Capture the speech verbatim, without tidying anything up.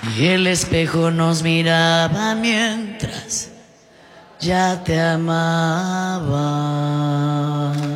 Y el espejo nos miraba mientras ya te amaba.